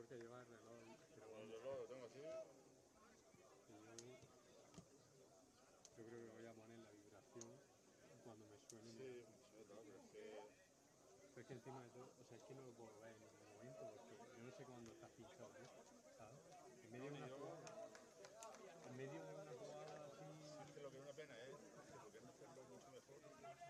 mejor que lleva el reloj, pero Bueno, vamos, yo lo tengo así. yo creo que voy a poner la vibración cuando me suene. Sí, no sé, claro, pero es que... Pero es que encima de todo, o sea, es que no lo puedo ver en ningún momento porque yo no sé cuándo está pinchado esto, ¿sabes? En medio de No, ni una yo... jugada, en medio de una jugada así. Si es que lo que es una pena es que porque no hacerlo mucho mejor.